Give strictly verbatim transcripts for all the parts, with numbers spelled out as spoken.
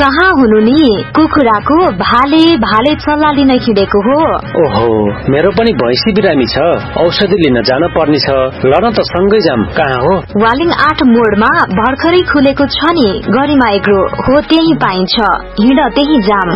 कहाँ हुनु नि? कुखुराको भाले भाले चल्ला लिन हिँडेको हो। ओहो, मेरो पनि भैँसी बिरामी छ, औषधि लिन जान पर्ने छ। ल न त सँगै जाम। कहाँ हो? वालिङ आठ मोडमा भर्खरै खुलेको छ नि गरिमा एग्रो हो, त्यही पाइन्छ। हिँड त्यही जाम।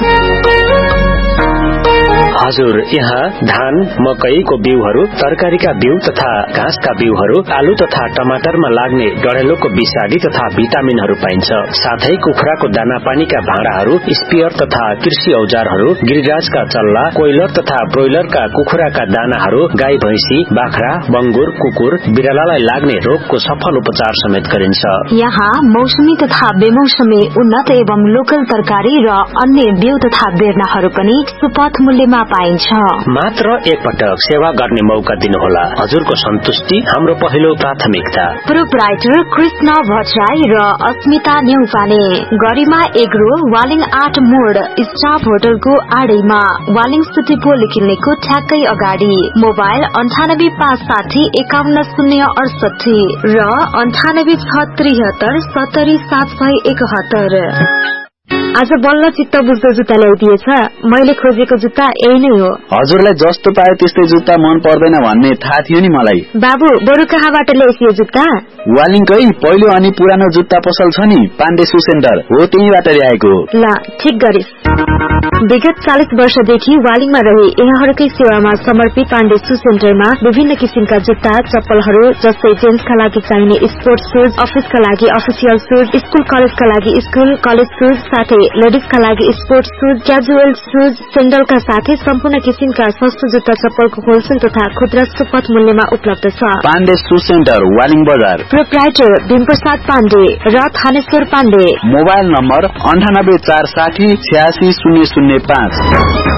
हजुर, यहाँ धान मकैको बिउहरू, तरकारीका बिउ तथा घाँसका बिउहरू, आलु तथा टमाटरमा लाग्ने डढेलोको विषादी तथा भिटामिनहरू पाइन्छ। साथै कुखुराको दाना पानीका भाँडाहरू, स्पियर तथा कृषि औजारहरू, गिरिराजका चल्ला, कोइलर तथा ब्रोइलरका कुखुराका दानाहरू, गाई भैँसी, बाख्रा, बंगुर, कुकुर, बिरालालाई लाग्ने रोगको सफल उपचार समेत गरिन्छ। यहाँ मौसमी तथा बेमौसमी उन्नत एवं लोकल तरकारी र अन्य बिउ तथा बेर्नाहरू पनि सुपथ मूल्यमा पाइन्छ। मात्र एकपटक सेवा गर्ने मौका दिनुहोला। हजुरको सन्तुष्टि हाम्रो पहिलो प्राथमिकता। प्रोप्राइटर कृष्ण भट्टराई र अस्मिता न्यौपाने, गरिमा एग्रो, वालिङ आठ मोड, स्टाफ होटलको आडैमा, वालिङ सिटी पोलिक्लिनिकको ठ्याक्कै अगाडि। मोबाइल अन्ठानब्बे पाँच साठी एकाउन्न शून्य अडसठी र अन्ठानब्बे छ त्रिहत्तर सत्तरी सात सय एकहत्तर। आज बल्ल चित्त बुझ्दो जुत्ता ल्याइदिएछ। मैले खोजेको जुत्ता यही नै हो। हजुरलाई जस्तो पाए त्यस्तै जुत्ता मन पर्दैन भन्ने थाहा थियो नि मलाई। बाबु, बरु कहाँबाट ल्याइसियो जुत्ता? वालिङकै पहिलो अनि पुरानो जुत्ता पसल छ नि, पाण्डे सु सेन्टर हो, त्यहीबाट ल्याएको। ल, ठीक गरिस्। विगत चालीस वर्षदेखि वालिङमा रही यहाँहरूकै सेवामा समर्पित पाण्डे सु सेन्टरमा विभिन्न किसिमका जुत्ता चप्पलहरू, जस्तै जेन्ट्सका लागि चाहिने स्पोर्ट्स सुज, अफिसका लागि अफिसियल सुज, स्कूल कलेजका लागि स्कूल कलेज सुज, साथै लेडिजका लागि स्पोर्ट्स सुज, क्याजुअल सुज, सेन्डलका साथै सम्पूर्ण किसिमका सस्तो जुत्ता चप्पलको होलसेल तथा खुद्रा सुपथ मूल्यमा उपलब्ध छ। पाण्डे सु सेन्टर, वालिङ बजार। प्रोप्राइटर भीमप्रसाद पाण्डे र थानेश्वर पाण्डे। मोबाइल नम्बर अन्ठानब्बे चार साठी छ्यासी शून्य शून्य पाँच।